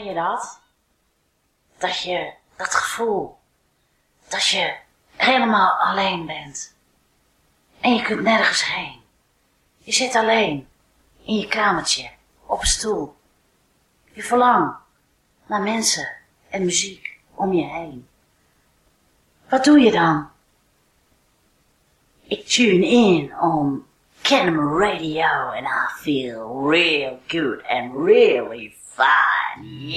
je dat? Dat je, dat gevoel, dat je helemaal alleen bent. En je kunt nergens heen. Je zit alleen in je kamertje, op een stoel. Je verlangt naar mensen en muziek om je heen. Wat doe je dan? Ik tune in on Canem Radio and I feel real good and really fine.